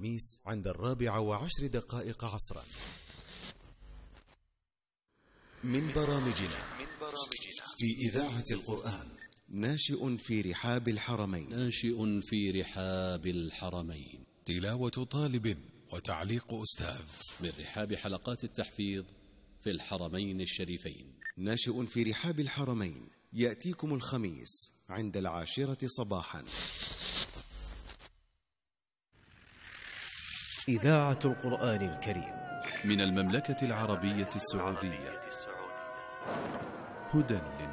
الخميس عند 4:10 عصرا. من برامجنا في إذاعة القرآن ناشئ في رحاب الحرمين. ناشئ في رحاب الحرمين، تلاوة طالب وتعليق أستاذ من رحاب حلقات التحفيظ في الحرمين الشريفين. ناشئ في رحاب الحرمين يأتيكم الخميس عند 10 صباحا. إذاعة القرآن الكريم من المملكة العربية السعودية، هدى